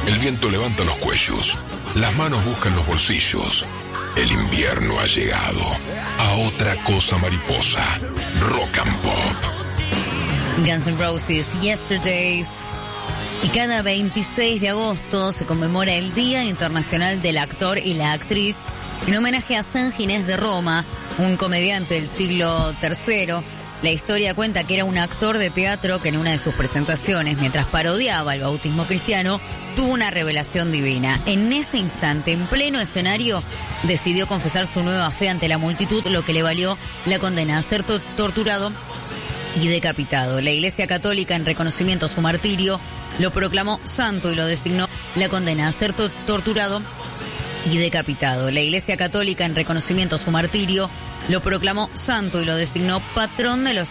El viento levanta los cuellos, las manos buscan los bolsillos. El invierno ha llegado a otra cosa mariposa. Rock and Pop. Guns N' Roses, Yesterdays. Y cada 26 de agosto se conmemora el Día Internacional del Actor y la Actriz en homenaje a San Ginés de Roma, un comediante del siglo III. La historia cuenta que era un actor de teatro que en una de sus presentaciones, mientras parodiaba el bautismo cristiano, tuvo una revelación divina. En ese instante, en pleno escenario, decidió confesar su nueva fe ante la multitud, lo que le valió la condena a ser torturado y decapitado. La Iglesia Católica, en reconocimiento a su martirio, lo proclamó santo y lo designó la condena a ser torturado y decapitado. La Iglesia Católica, en reconocimiento a su martirio, lo proclamó santo y lo designó patrón de los